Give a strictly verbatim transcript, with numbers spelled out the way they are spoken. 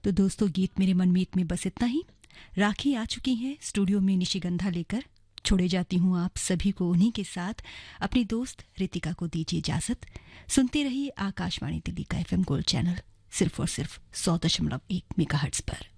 तो दोस्तों, गीत मेरे मनमीत में बस इतना ही। राखी आ चुकी हैं स्टूडियो में निशिगंधा लेकर। छोड़े जाती हूँ आप सभी को उन्हीं के साथ। अपनी दोस्त रितिका को दीजिए इजाजत। सुनते रहिए आकाशवाणी दिल्ली का एफएम गोल्ड चैनल, सिर्फ और सिर्फ सौ दशमलव एक मेगाहर्ट्ज पर।